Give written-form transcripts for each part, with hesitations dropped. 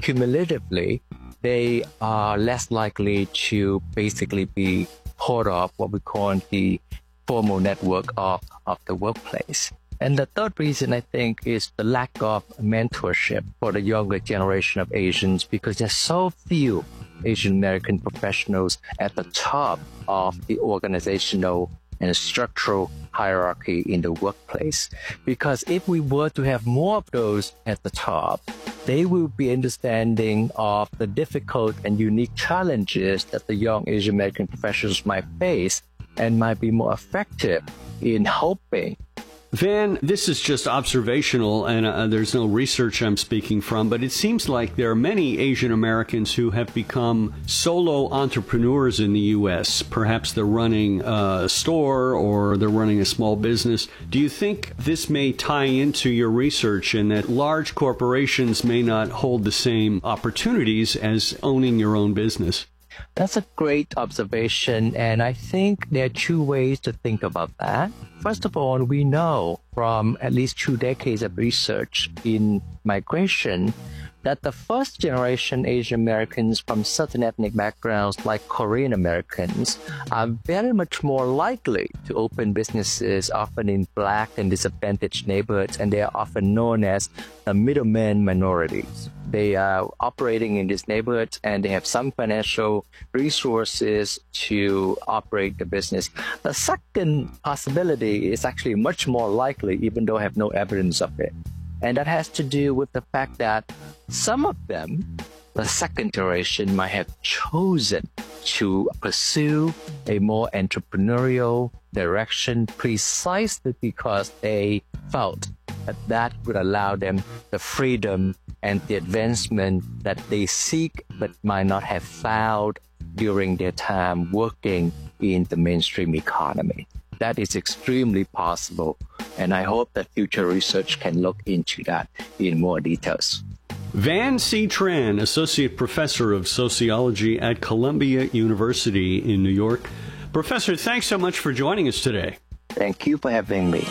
cumulatively, they are less likely to basically be part of what we call the formal network of the workplace. And the third reason, I think, is the lack of mentorship for the younger generation of Asians, because there's so few Asian American professionals at the top of the organizational and structural hierarchy in the workplace. Because if we were to have more of those at the top, they will be understanding of the difficult and unique challenges that the young Asian American professionals might face and might be more effective in helping. Van, this is just observational, and there's no research I'm speaking from, but it seems like there are many Asian Americans who have become solo entrepreneurs in the U.S. Perhaps they're running a store or they're running a small business. Do you think this may tie into your research and that large corporations may not hold the same opportunities as owning your own business? That's a great observation, and I think there are two ways to think about that. First of all, we know from at least 2 decades of research in migration that the first generation Asian Americans from certain ethnic backgrounds like Korean Americans are very much more likely to open businesses, often in Black and disadvantaged neighborhoods, and they are often known as the middleman minorities. They are operating in these neighborhoods and they have some financial resources to operate the business. The second possibility is actually much more likely, even though I have no evidence of it. And that has to do with the fact that some of them, the second generation, might have chosen to pursue a more entrepreneurial direction precisely because they felt that that would allow them the freedom and the advancement that they seek but might not have found during their time working in the mainstream economy. That is extremely possible, and I hope that future research can look into that in more details. Van C. Tran, Associate Professor of Sociology at Columbia University in New York. Professor, thanks so much for joining us today. Thank you for having me.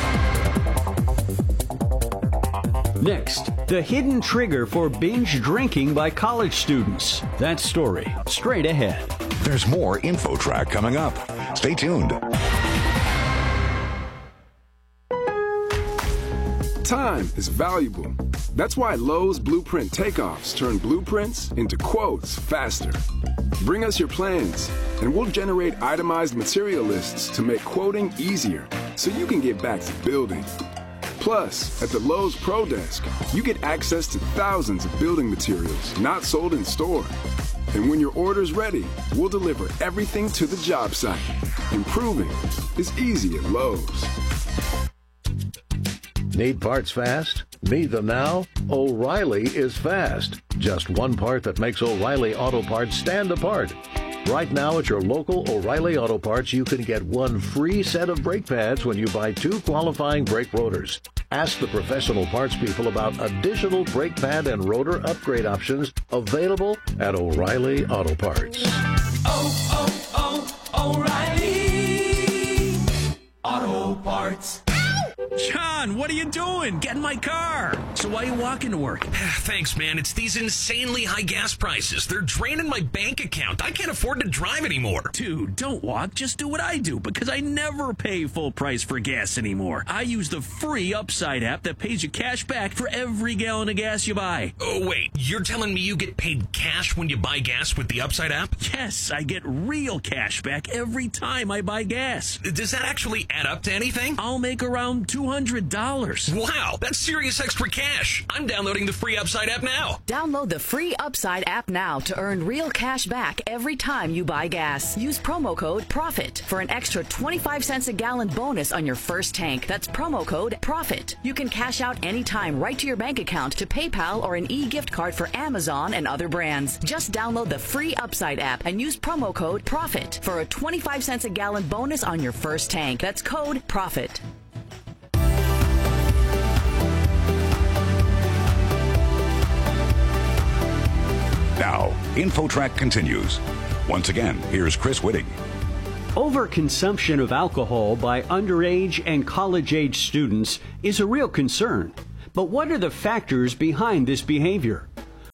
Next, the hidden trigger for binge drinking by college students. That story, straight ahead. There's more InfoTrack coming up. Stay tuned. Time is valuable. That's why Lowe's Blueprint Takeoffs turn blueprints into quotes faster. Bring us your plans, and we'll generate itemized material lists to make quoting easier so you can get back to building. Plus, at the Lowe's Pro Desk, you get access to thousands of building materials not sold in store. And when your order's ready, we'll deliver everything to the job site. Improving is easy at Lowe's. Need parts fast? Need them now? O'Reilly is fast. Just one part that makes O'Reilly Auto Parts stand apart. Right now at your local O'Reilly Auto Parts, you can get one free set of brake pads when you buy 2 qualifying brake rotors. Ask the professional parts people about additional brake pad and rotor upgrade options available at O'Reilly Auto Parts. O'Reilly Auto Parts. John, what are you doing? Get in my car. So why are you walking to work? Thanks, man. It's these insanely high gas prices. They're draining my bank account. I can't afford to drive anymore. Dude, don't walk. Just do what I do, because I never pay full price for gas anymore. I use the free Upside app that pays you cash back for every gallon of gas you buy. Oh, wait. You're telling me you get paid cash when you buy gas with the Upside app? Yes, I get real cash back every time I buy gas. Does that actually add up to anything? I'll make around $200. Wow, that's serious extra cash. I'm downloading the free Upside app now. Download the free Upside app now to earn real cash back every time you buy gas. Use promo code PROFIT for an extra 25 cents a gallon bonus on your first tank. That's promo code PROFIT. You can cash out anytime right to your bank account, to PayPal, or an e-gift card for Amazon and other brands. Just download the free Upside app and use promo code PROFIT for a 25 cents a gallon bonus on your first tank. That's code PROFIT. Now, InfoTrack continues. Once again, here's Chris Whitting. Overconsumption of alcohol by underage and college-age students is a real concern. But what are the factors behind this behavior?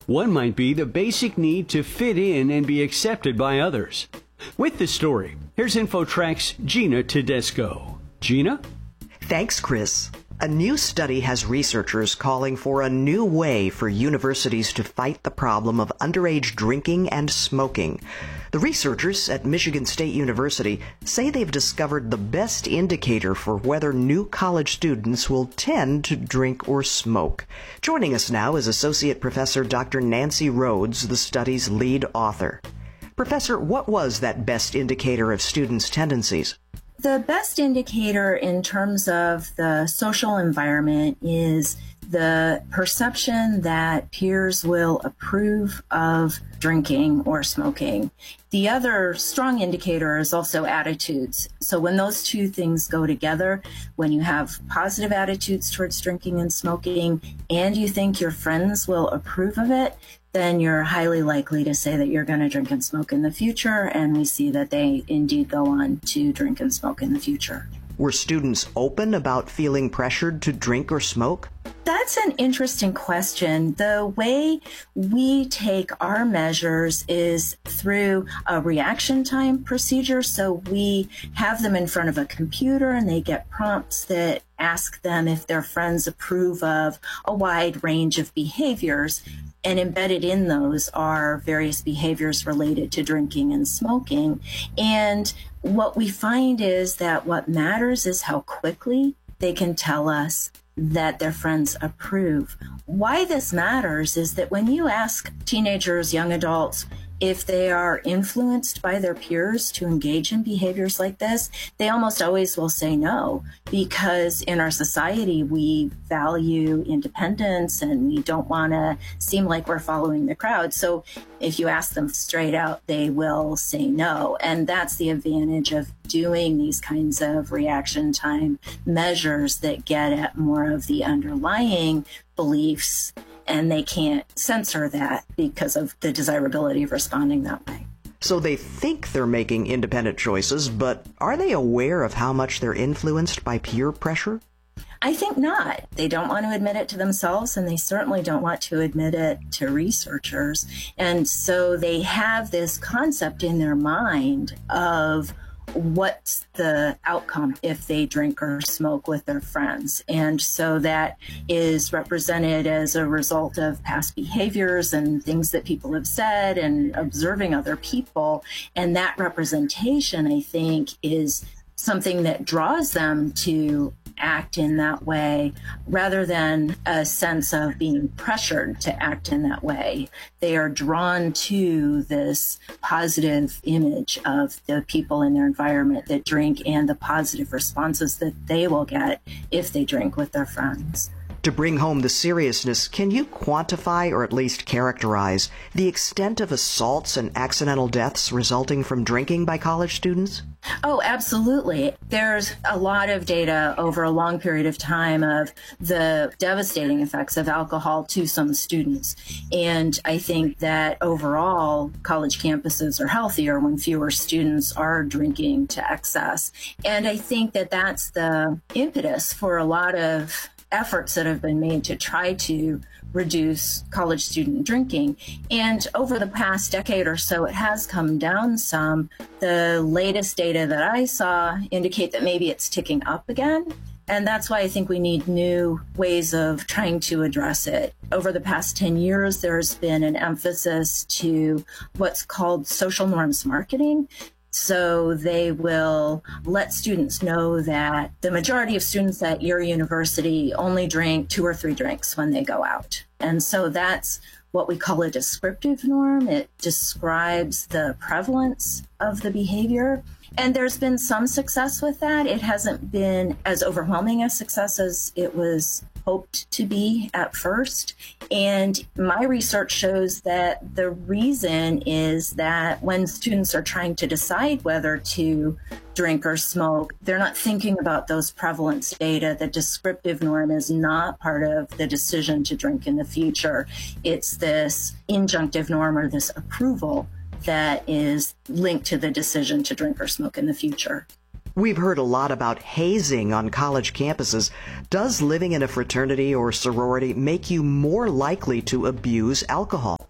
One might be the basic need to fit in and be accepted by others. With this story, here's InfoTrack's Gina Tedesco. Gina? Thanks, Chris. A new study has researchers calling for a new way for universities to fight the problem of underage drinking and smoking. The researchers at Michigan State University say they've discovered the best indicator for whether new college students will tend to drink or smoke. Joining us now is Associate Professor Dr. Nancy Rhodes, the study's lead author. Professor, what was that best indicator of students' tendencies? The best indicator in terms of the social environment is the perception that peers will approve of drinking or smoking. The other strong indicator is also attitudes. So when those two things go together, when you have positive attitudes towards drinking and smoking, and you think your friends will approve of it, then you're highly likely to say that you're going to drink and smoke in the future, and we see that they indeed go on to drink and smoke in the future. Were students open about feeling pressured to drink or smoke? That's an interesting question. The way we take our measures is through a reaction time procedure. So we have them in front of a computer and they get prompts that ask them if their friends approve of a wide range of behaviors. And embedded in those are various behaviors related to drinking and smoking. And what we find is that what matters is how quickly they can tell us that their friends approve. Why this matters is that when you ask teenagers, young adults, if they are influenced by their peers to engage in behaviors like this, they almost always will say no, because in our society, we value independence and we don't want to seem like we're following the crowd. So if you ask them straight out, they will say no. And that's the advantage of doing these kinds of reaction time measures that get at more of the underlying beliefs, and they can't censor that because of the desirability of responding that way. So they think they're making independent choices, but are they aware of how much they're influenced by peer pressure? I think not. They don't want to admit it to themselves, and they certainly don't want to admit it to researchers. And so they have this concept in their mind of what's the outcome if they drink or smoke with their friends. And so that is represented as a result of past behaviors and things that people have said and observing other people. And that representation, I think, is something that draws them to act in that way rather than a sense of being pressured to act in that way. They are drawn to this positive image of the people in their environment that drink and the positive responses that they will get if they drink with their friends. To bring home the seriousness, can you quantify or at least characterize the extent of assaults and accidental deaths resulting from drinking by college students? Oh, absolutely. There's a lot of data over a long period of time of the devastating effects of alcohol to some students. And I think that overall, college campuses are healthier when fewer students are drinking to excess. And I think that that's the impetus for a lot of efforts that have been made to try to reduce college student drinking. And over the past decade or so, it has come down some. The latest data that I saw indicate that maybe it's ticking up again. And that's why I think we need new ways of trying to address it. Over the past 10 years, there's been an emphasis to what's called social norms marketing. So they will let students know that the majority of students at your university only drink 2 or 3 drinks when they go out. And so that's what we call a descriptive norm. It describes the prevalence of the behavior. And there's been some success with that. It hasn't been as overwhelming a success as it was hoped to be at first. And my research shows that the reason is that when students are trying to decide whether to drink or smoke, they're not thinking about those prevalence data. The descriptive norm is not part of the decision to drink in the future. It's this injunctive norm or this approval that is linked to the decision to drink or smoke in the future. We've heard a lot about hazing on college campuses. Does living in a fraternity or sorority make you more likely to abuse alcohol?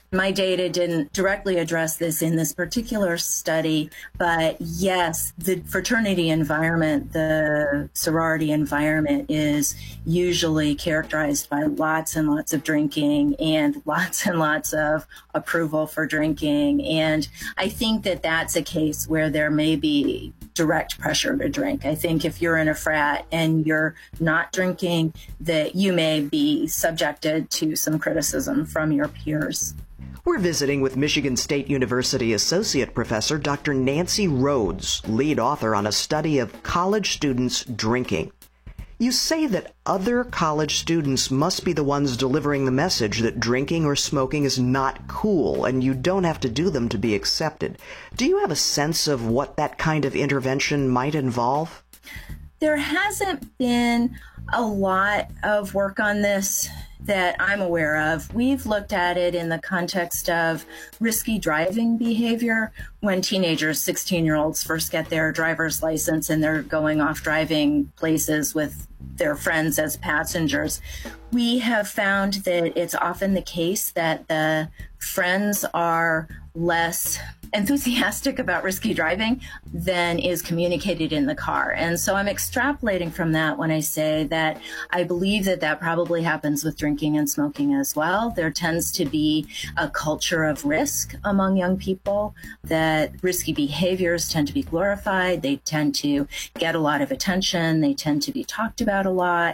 My data didn't directly address this in this particular study, but yes, the fraternity environment, the sorority environment is usually characterized by lots and lots of drinking and lots of approval for drinking. And I think that that's a case where there may be direct pressure to drink. I think if you're in a frat and you're not drinking, that you may be subjected to some criticism from your peers. We're visiting with Michigan State University Associate Professor Dr. Nancy Rhodes, lead author on a study of college students drinking. You say that other college students must be the ones delivering the message that drinking or smoking is not cool and you don't have to do them to be accepted. Do you have a sense of what that kind of intervention might involve? There hasn't been a lot of work on this that I'm aware of. We've looked at it in the context of risky driving behavior when teenagers, 16-year-olds, first get their driver's license and they're going off driving places with their friends as passengers. We have found that it's often the case that the friends are less enthusiastic about risky driving than is communicated in the car. And so I'm extrapolating from that when I say that I believe that that probably happens with drinking and smoking as well. There tends to be a culture of risk among young people, that risky behaviors tend to be glorified. They tend to get a lot of attention. They tend to be talked about a lot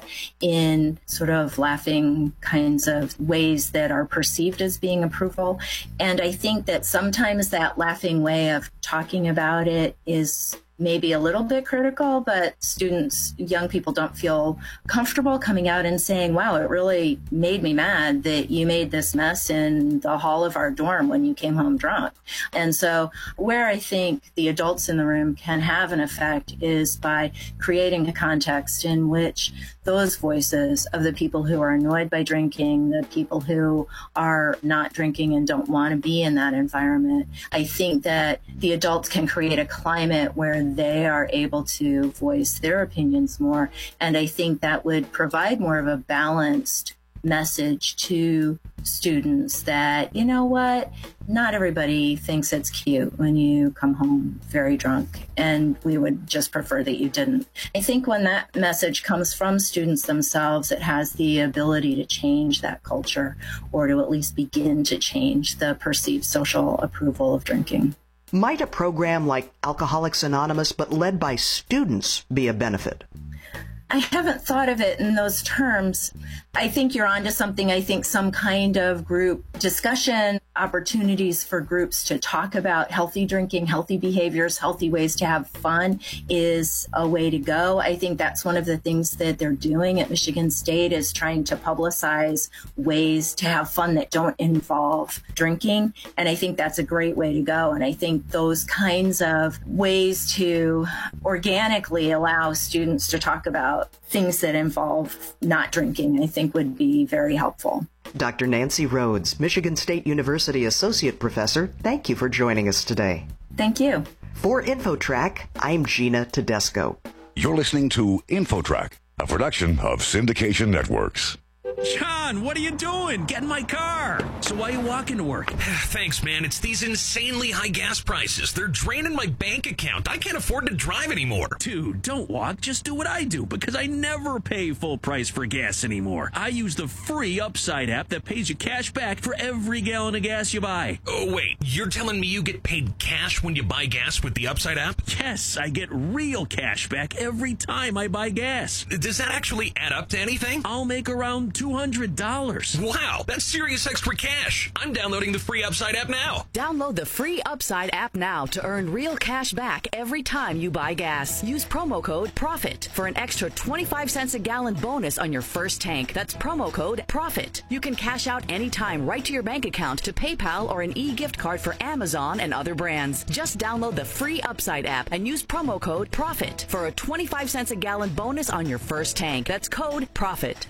in sort of laughing kinds of ways that are perceived as being approval. And I think that sometimes that laughing way of talking about it is maybe a little bit critical, but students, young people don't feel comfortable coming out and saying, wow, it really made me mad that you made this mess in the hall of our dorm when you came home drunk. And so where I think the adults in the room can have an effect is by creating a context in which those voices of the people who are annoyed by drinking, the people who are not drinking and don't want to be in that environment, I think that the adults can create a climate where they are able to voice their opinions more. And I think that would provide more of a balanced message to students that, you know what, not everybody thinks it's cute when you come home very drunk, and we would just prefer that you didn't. I think when that message comes from students themselves, it has the ability to change that culture, or to at least begin to change the perceived social approval of drinking. Might a program like Alcoholics Anonymous, but led by students, be a benefit? I haven't thought of it in those terms. I think you're onto something. I think some kind of group discussion, opportunities for groups to talk about healthy drinking, healthy behaviors, healthy ways to have fun is a way to go. I think that's one of the things that they're doing at Michigan State, is trying to publicize ways to have fun that don't involve drinking. And I think that's a great way to go. And I think those kinds of ways to organically allow students to talk about things that involve not drinking, I think would be very helpful. Dr. Nancy Rhodes, Michigan State University Associate Professor, thank you for joining us today. Thank you. For InfoTrack, I'm Gina Tedesco. You're listening to InfoTrack, a production of Syndication Networks. John, what are you doing? Get in my car. So why are you walking to work? Thanks, man. It's these insanely high gas prices. They're draining my bank account. I can't afford to drive anymore. Dude, don't walk. Just do what I do, because I never pay full price for gas anymore. I use the free Upside app that pays you cash back for every gallon of gas you buy. Oh, wait. You're telling me you get paid cash when you buy gas with the Upside app? Yes, I get real cash back every time I buy gas. Does that actually add up to anything? I'll make around $200. Wow, that's serious extra cash. I'm downloading the free Upside app now. Download the free Upside app now to earn real cash back every time you buy gas. Use promo code PROFIT for an extra 25 cents a gallon bonus on your first tank. That's promo code PROFIT. You can cash out anytime right to your bank account, to PayPal, or an e-gift card for Amazon and other brands. Just download the free Upside app and use promo code PROFIT for a 25 cents a gallon bonus on your first tank. That's code PROFIT.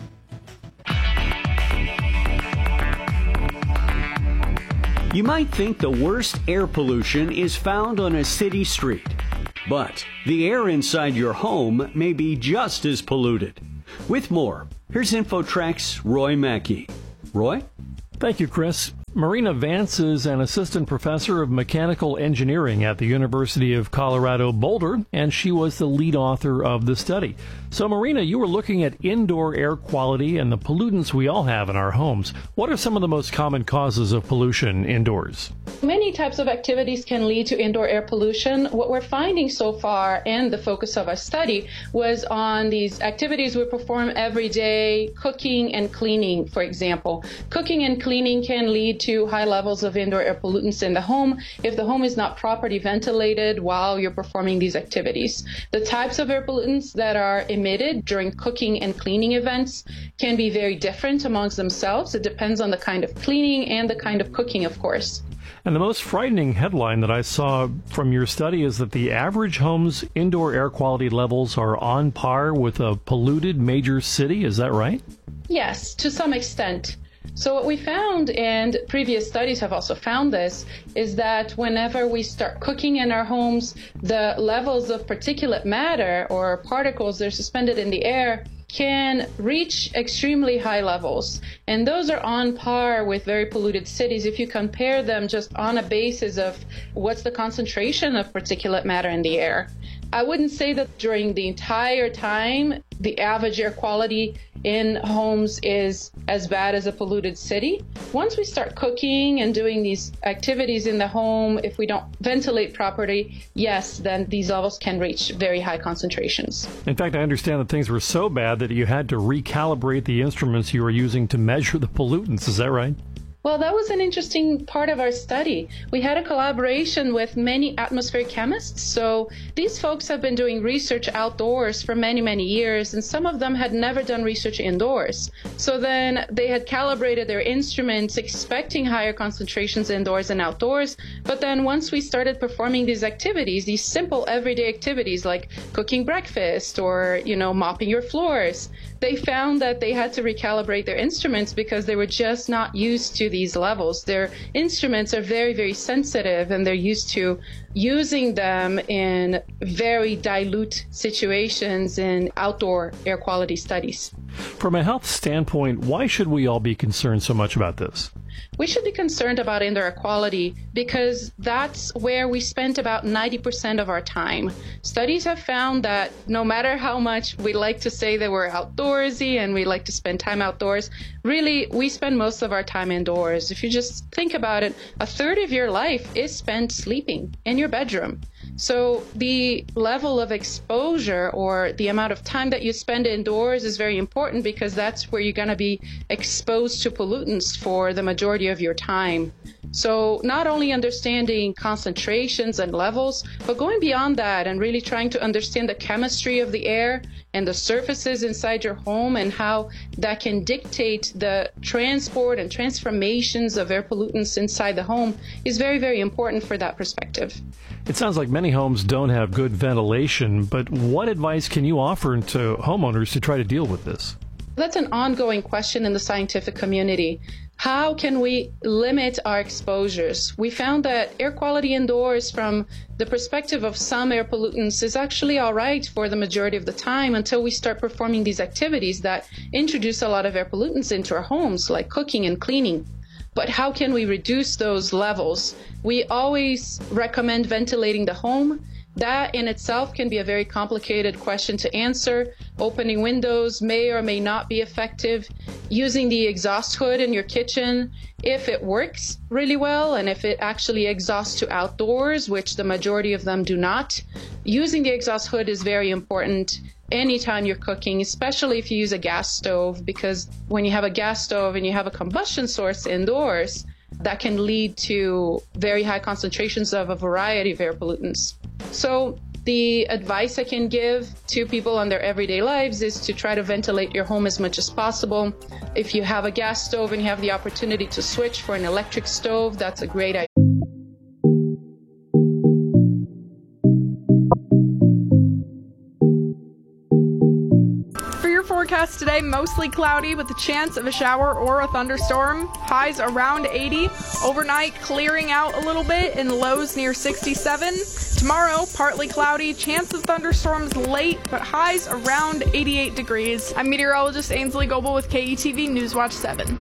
You might think the worst air pollution is found on a city street, but the air inside your home may be just as polluted. With more, here's InfoTrack's Roy Mackey. Roy? Thank you, Chris. Marina Vance is an assistant professor of mechanical engineering at the University of Colorado Boulder, and she was the lead author of the study. So, Marina, you were looking at indoor air quality and the pollutants we all have in our homes. What are some of the most common causes of pollution indoors? Many types of activities can lead to indoor air pollution. What we're finding so far, and the focus of our study, was on these activities we perform every day, cooking and cleaning, for example. Cooking and cleaning can lead to high levels of indoor air pollutants in the home if the home is not properly ventilated while you're performing these activities. The types of air pollutants that are emitted during cooking and cleaning events can be very different amongst themselves. It depends on the kind of cleaning and the kind of cooking, of course. And the most frightening headline that I saw from your study is that the average home's indoor air quality levels are on par with a polluted major city. Is that right? Yes, to some extent. So what we found, and previous studies have also found this, is that whenever we start cooking in our homes, the levels of particulate matter or particles that are suspended in the air can reach extremely high levels. And those are on par with very polluted cities if you compare them just on a basis of what's the concentration of particulate matter in the air. I wouldn't say that during the entire time the average air quality in homes is as bad as a polluted city. Once we start cooking and doing these activities in the home, if we don't ventilate properly, yes, then these levels can reach very high concentrations. In fact, I understand that things were so bad that you had to recalibrate the instruments you were using to measure the pollutants. Is that right? Well, that was an interesting part of our study. We had a collaboration with many atmospheric chemists. So these folks have been doing research outdoors for many, many years, and some of them had never done research indoors. So then they had calibrated their instruments expecting higher concentrations indoors and outdoors. But then once we started performing these activities, these simple everyday activities like cooking breakfast or, mopping your floors, they found that they had to recalibrate their instruments because they were just not used to these levels. Their instruments are very, very sensitive, and they're used to using them in very dilute situations in outdoor air quality studies. From a health standpoint, why should we all be concerned so much about this? We should be concerned about indoor air quality because that's where we spend about 90% of our time. Studies have found that no matter how much we like to say that we're outdoorsy and we like to spend time outdoors, really we spend most of our time indoors. If you just think about it, a third of your life is spent sleeping in your bedroom. So the level of exposure or the amount of time that you spend indoors is very important because that's where you're going to be exposed to pollutants for the majority of your time. So not only understanding concentrations and levels, but going beyond that and really trying to understand the chemistry of the air and the surfaces inside your home and how that can dictate the transport and transformations of air pollutants inside the home is very, very important for that perspective. It sounds like many homes don't have good ventilation, but what advice can you offer to homeowners to try to deal with this? That's an ongoing question in the scientific community. How can we limit our exposures? We found that air quality indoors from the perspective of some air pollutants is actually all right for the majority of the time until we start performing these activities that introduce a lot of air pollutants into our homes, like cooking and cleaning. But how can we reduce those levels? We always recommend ventilating the home. That in itself can be a very complicated question to answer. Opening windows may or may not be effective. Using the exhaust hood in your kitchen, if it works really well and if it actually exhausts to outdoors, which the majority of them do not, using the exhaust hood is very important anytime you're cooking, especially if you use a gas stove, because when you have a gas stove and you have a combustion source indoors, that can lead to very high concentrations of a variety of air pollutants. So the advice I can give to people on their everyday lives is to try to ventilate your home as much as possible. If you have a gas stove and you have the opportunity to switch for an electric stove, that's a great idea. Forecast today, mostly cloudy with a chance of a shower or a thunderstorm. Highs around 80. Overnight, clearing out a little bit and lows near 67. Tomorrow, partly cloudy, chance of thunderstorms late, but highs around 88 degrees. I'm meteorologist Ainsley Goebel with KETV Newswatch 7.